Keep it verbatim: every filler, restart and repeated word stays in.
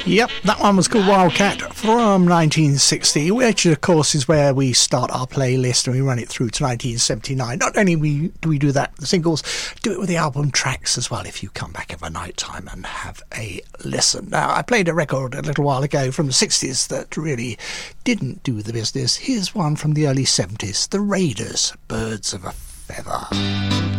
Yep, that one was called Wildcat from nineteen sixty, which of course is where we start our playlist and we run it through to nineteen seventy-nine. Not only we, do we do that with the singles, do it with the album tracks as well if you come back over night time and have a listen. Now, I played a record a little while ago from the sixties that really didn't do the business. Here's one from the early seventies, The Raiders, Birds of a Feather.